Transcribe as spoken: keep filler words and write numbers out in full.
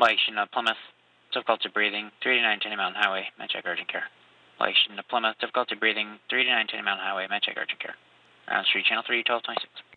Location to Plymouth, difficulty breathing, three to nine Tenny Mountain Highway, Medcheck urgent care. Location to Plymouth, difficulty breathing, three to nine Tenny Mountain Highway, Medcheck urgent care. Ground Street, Channel three, twelve twenty-six.